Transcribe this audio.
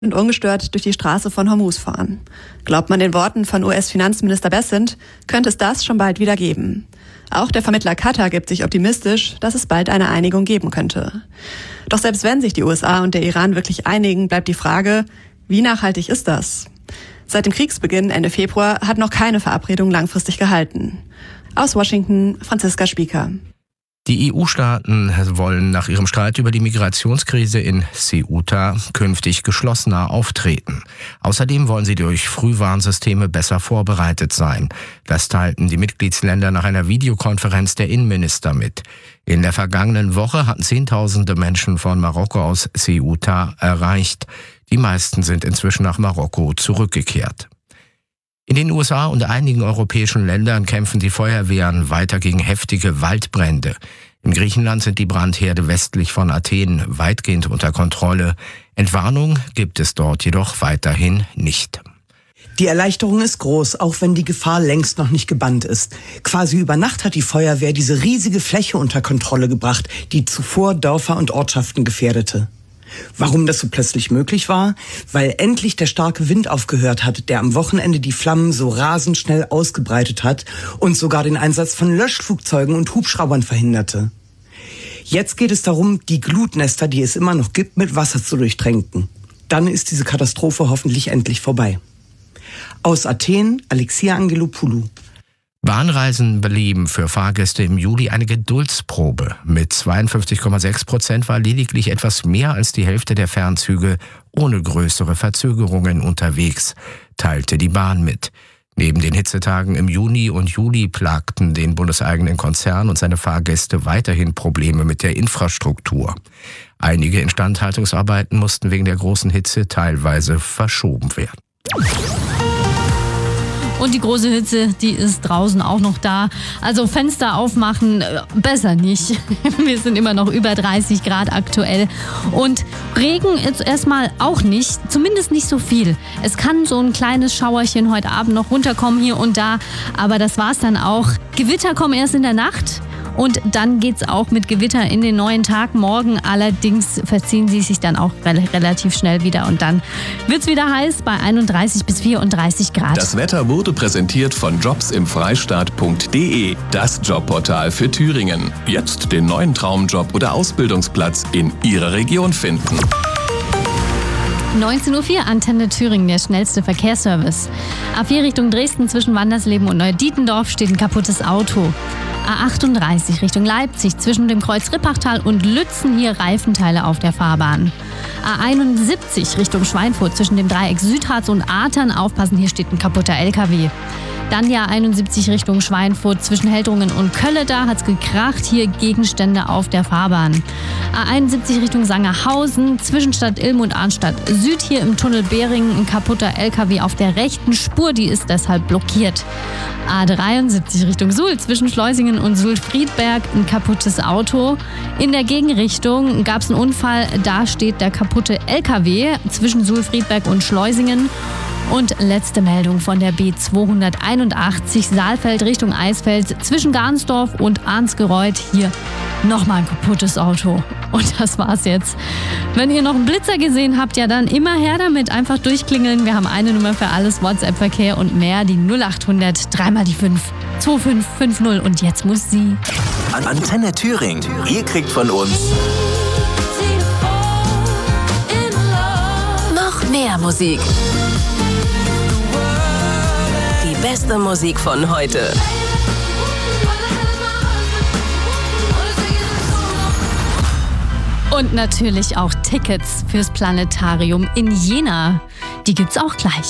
und ungestört durch die Straße von Hormuz fahren. Glaubt man den Worten von US-Finanzminister Bessent, könnte es das schon bald wieder geben. Auch der Vermittler Katar gibt sich optimistisch, dass es bald eine Einigung geben könnte. Doch selbst wenn sich die USA und der Iran wirklich einigen, bleibt die Frage, wie nachhaltig ist das? Seit dem Kriegsbeginn Ende Februar hat noch keine Verabredung langfristig gehalten. Aus Washington, Franziska Spieker. Die EU-Staaten wollen nach ihrem Streit über die Migrationskrise in Ceuta künftig geschlossener auftreten. Außerdem wollen sie durch Frühwarnsysteme besser vorbereitet sein. Das teilten die Mitgliedsländer nach einer Videokonferenz der Innenminister mit. In der vergangenen Woche hatten Zehntausende Menschen von Marokko aus Ceuta erreicht. Die meisten sind inzwischen nach Marokko zurückgekehrt. In den USA und einigen europäischen Ländern kämpfen die Feuerwehren weiter gegen heftige Waldbrände. In Griechenland sind die Brandherde westlich von Athen weitgehend unter Kontrolle. Entwarnung gibt es dort jedoch weiterhin nicht. Die Erleichterung ist groß, auch wenn die Gefahr längst noch nicht gebannt ist. Quasi über Nacht hat die Feuerwehr diese riesige Fläche unter Kontrolle gebracht, die zuvor Dörfer und Ortschaften gefährdete. Warum das so plötzlich möglich war? Weil endlich der starke Wind aufgehört hat, der am Wochenende die Flammen so rasend schnell ausgebreitet hat und sogar den Einsatz von Löschflugzeugen und Hubschraubern verhinderte. Jetzt geht es darum, die Glutnester, die es immer noch gibt, mit Wasser zu durchtränken. Dann ist diese Katastrophe hoffentlich endlich vorbei. Aus Athen, Alexia Angelopoulou. Bahnreisen blieben für Fahrgäste im Juli eine Geduldsprobe. Mit 52,6% war lediglich etwas mehr als die Hälfte der Fernzüge ohne größere Verzögerungen unterwegs, teilte die Bahn mit. Neben den Hitzetagen im Juni und Juli plagten den bundeseigenen Konzern und seine Fahrgäste weiterhin Probleme mit der Infrastruktur. Einige Instandhaltungsarbeiten mussten wegen der großen Hitze teilweise verschoben werden. Und die große Hitze, die ist draußen auch noch da. Also Fenster aufmachen, besser nicht. Wir sind immer noch über 30 Grad aktuell. Und Regen jetzt erstmal auch nicht, zumindest nicht so viel. Es kann so ein kleines Schauerchen heute Abend noch runterkommen hier und da. Aber das war's dann auch. Gewitter kommen erst in der Nacht. Und dann geht's auch mit Gewitter in den neuen Tag. Morgen allerdings verziehen sie sich dann auch relativ schnell wieder. Und dann wird's wieder heiß bei 31 bis 34 Grad. Das Wetter wurde präsentiert von jobsimfreistaat.de, das Jobportal für Thüringen. Jetzt den neuen Traumjob oder Ausbildungsplatz in Ihrer Region finden. 19.04 Uhr, Antenne Thüringen, der schnellste Verkehrsservice. A4 Richtung Dresden zwischen Wandersleben und Neudietendorf steht ein kaputtes Auto. A38 Richtung Leipzig zwischen dem Kreuz Rippachtal und Lützen hier Reifenteile auf der Fahrbahn. A71 Richtung Schweinfurt zwischen dem Dreieck Südharz und Athern aufpassen, hier steht ein kaputter LKW. Dann die A71 Richtung Schweinfurt zwischen Heldrungen und Kölle, da hat's gekracht, hier Gegenstände auf der Fahrbahn. A71 Richtung Sangerhausen zwischen Stadt Ilm und Arnstadt Süd, hier im Tunnel Behringen ein kaputter LKW auf der rechten Spur, die ist deshalb blockiert. A73 Richtung Suhl zwischen Schleusingen und Suhl-Friedberg ein kaputtes Auto. In der Gegenrichtung gab's einen Unfall, da steht der kaputte LKW zwischen Suhl-Friedberg und Schleusingen. Und letzte Meldung von der B281 Saalfeld Richtung Eisfeld zwischen Garnsdorf und Arnsgereuth. Hier nochmal ein kaputtes Auto. Und das war's jetzt. Wenn ihr noch einen Blitzer gesehen habt, ja dann immer her damit. Einfach durchklingeln. Wir haben eine Nummer für alles, WhatsApp-Verkehr und mehr. Die 0800 3 mal die 5 2550. Und jetzt muss sie. Antenne Thüringen. Ihr kriegt von uns noch mehr Musik. Die beste Musik von heute. Und natürlich auch Tickets fürs Planetarium in Jena. Die gibt's auch gleich.